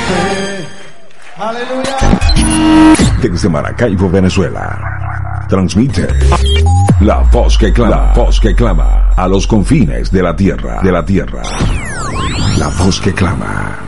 Aleluya. Desde Maracaibo, Venezuela, transmite la voz que clama a los confines de la tierra, la voz que clama.